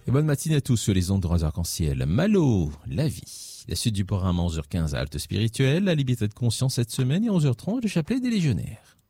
Et bonne matinée à tous sur les ondes de Radio Arc-en-Ciel. Malo, la vie. La suite du programme à 11h15 à Halte Spirituelle, la liberté de conscience cette semaine et 11h30 le chapelet des légionnaires.